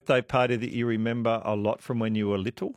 birthday party that you remember a lot from when you were little?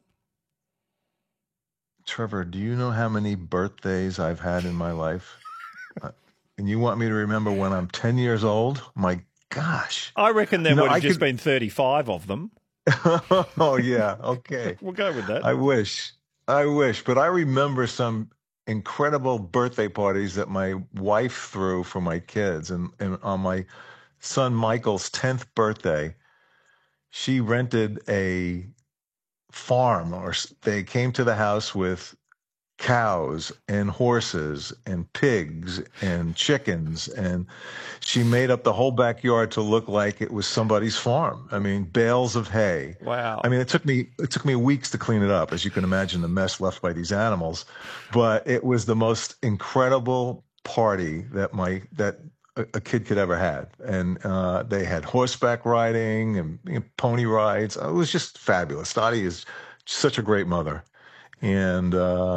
Trevor, do you know how many birthdays I've had in my life? Uh, And you want me to remember when I'm 10 years old? My gosh. I reckon there You know, would have I just could. been 35 of them. Oh, yeah. Okay. We'll go with that. I wish. I wish. But I remember some incredible birthday parties that my wife threw for my kids. And on my son Michael's 10th birthday, she rented a farm, or they came to the house with cows and horses and pigs and chickens, and she made up the whole backyard to look like it was somebody's farm. I mean, bales of hay. I Wow. mean, it took me weeks to clean it up, as you can imagine, the mess left by these animals. But it was the most incredible party that a kid could ever had. And they had horseback riding and pony rides. It was just fabulous. Dottie is such a great mother. And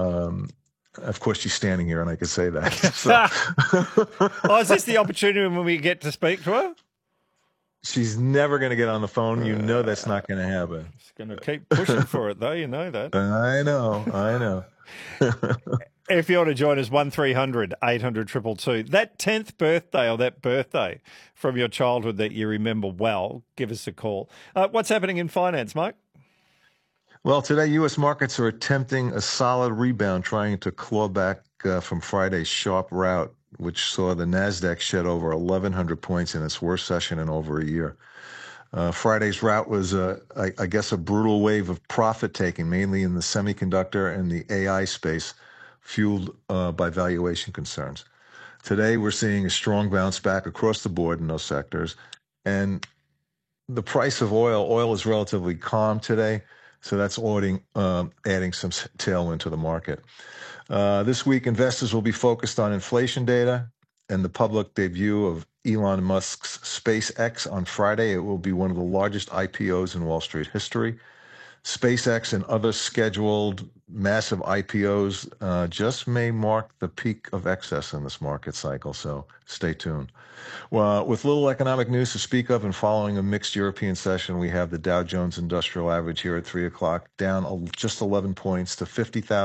of course, she's standing here, and I could say that. So Oh, is this the opportunity when we get to speak to her? she's never going to get on the phone. You know that's not going to happen. She's going to keep pushing for it, though. You know that. I know. I know. If you want to join us, 1300 800 222. That 10th birthday or that birthday from your childhood that you remember well, give us a call. What's happening in finance, Mike? Well, today U.S. markets are attempting a solid rebound, trying to claw back from Friday's sharp rout, which saw the Nasdaq shed over 1,100 points in its worst session in over a year. Friday's rout was, I guess, a brutal wave of profit taking, mainly in the semiconductor and the AI space, fueled by valuation concerns. Today, we're seeing a strong bounce back across the board in those sectors, and the price of oil is relatively calm today, so that's adding some tailwind to the market. This week, investors will be focused on inflation data and the public debut of Elon Musk's SpaceX on Friday. It will be one of the largest IPOs in Wall Street history. SpaceX and other scheduled massive IPOs just may mark the peak of excess in this market cycle, so stay tuned. Well, with little economic news to speak of and following a mixed European session, we have the Dow Jones Industrial Average here at 3 o'clock, down just 11 points to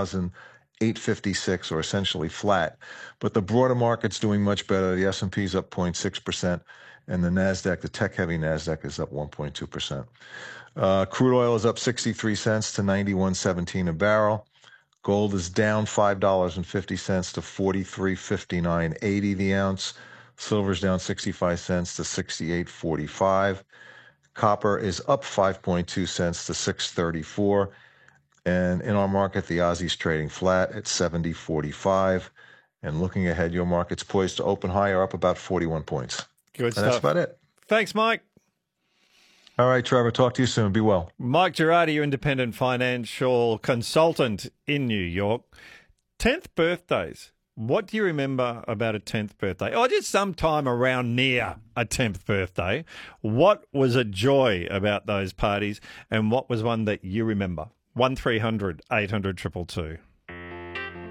50,856, or essentially flat. But the broader market's doing much better. The S&P is up 0.6%, and the NASDAQ, the tech-heavy NASDAQ, is up 1.2%. Crude oil is up 63 cents to 91.17 a barrel. Gold is down $5.50 to 43.59.80 the ounce. Silver's down 65 cents to 68.45. Copper is up 5.2 cents to 6.34. And in our market, the Aussie's trading flat at 70.45. And looking ahead, your market's poised to open higher, up about 41 points. Good And stuff. that's about it. Thanks, Mike. All right, Trevor, talk to you soon. Be well. Mike Girardi, your independent financial consultant in New York. 10th birthdays. What do you remember about a 10th birthday? Or just sometime around near a 10th birthday. What was a joy about those parties, and what was one that you remember? 1300 800 222.